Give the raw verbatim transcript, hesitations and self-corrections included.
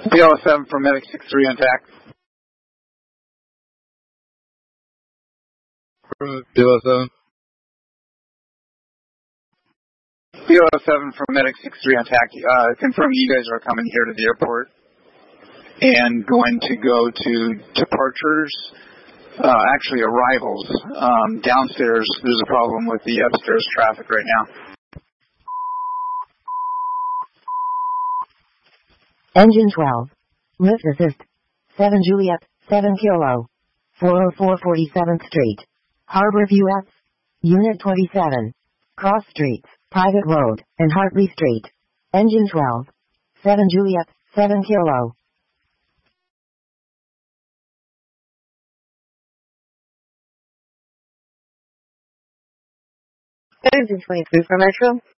B L seven from Medic six three intact. B L seven. B L seven from Medic six three intact. Uh, confirming you guys are coming here to the airport and going to go to departures, uh, actually arrivals. Um, downstairs, there's a problem with the upstairs traffic right now. Engine twelve. Lift assist. seven Juliet, seven Kilo. four oh four forty-seventh Street. Harborview F. Unit twenty-seven. Cross Streets, Private Road, and Hartley Street. Engine twelve. seven Juliet, seven Kilo. Engine twenty-three for Metro.